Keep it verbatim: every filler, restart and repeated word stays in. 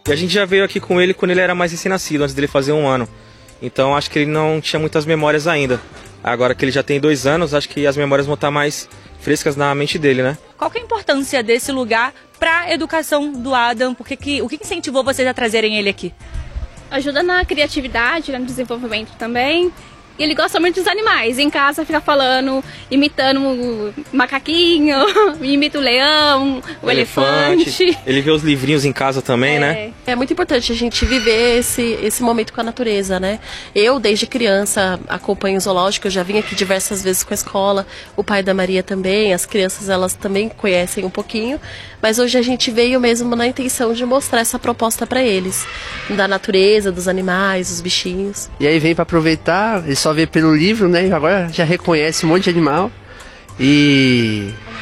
E a gente já veio aqui com ele quando ele era mais recém-nascido, antes dele fazer um ano. Então acho que ele não tinha muitas memórias ainda. Agora que ele já tem dois anos, acho que as memórias vão estar mais frescas na mente dele, né? Qual que é a importância desse lugar para a educação do Adam? Porque que, o que incentivou vocês a trazerem ele aqui? Ajuda na criatividade, no desenvolvimento também. E ele gosta muito dos animais. Em casa fica falando, imitando o macaquinho, imita o leão, o, o elefante. elefante. Ele vê os livrinhos em casa também, é. né? É muito importante a gente viver esse, esse momento com a natureza, né? Eu, desde criança, acompanho o zoológico, eu já vim aqui diversas vezes com a escola, o pai da Maria também, as crianças, elas também conhecem um pouquinho, mas hoje a gente veio mesmo na intenção de mostrar essa proposta para eles, da natureza, dos animais, dos bichinhos. E aí vem para aproveitar, ele só vê pelo livro, né? Agora já reconhece um monte de animal e